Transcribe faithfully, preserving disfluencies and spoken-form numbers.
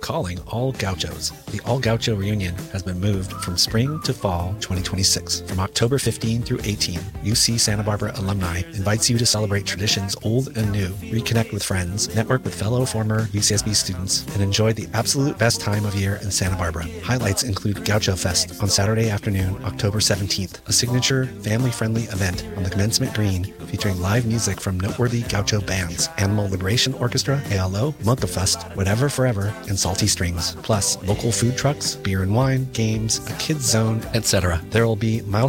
calling all gauchos. The All Gaucho Reunion has been moved from spring to fall twenty twenty-six. From October fifteenth through eighteenth, U C Santa Barbara alumni invites you to celebrate traditions old and new, reconnect with friends, network with fellow former U C S B students, and enjoy the absolute best time of year in Santa Barbara. Highlights include Gaucho Fest on Saturday afternoon, October seventeenth, a signature family-friendly event on the commencement green featuring live music from noteworthy gaucho bands, Animal Liberation Orchestra, A L O, Monkafest, Whatever Forever, and Salty Strings, plus local food trucks, beer and wine, games, a kids zone, et cetera. There will be milestones